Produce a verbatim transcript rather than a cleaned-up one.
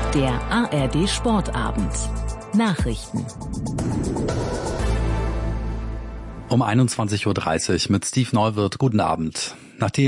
Der A R D Sportabend. Nachrichten. Um einundzwanzig Uhr dreißig mit Steve Neuwirth. Guten Abend. Nachdem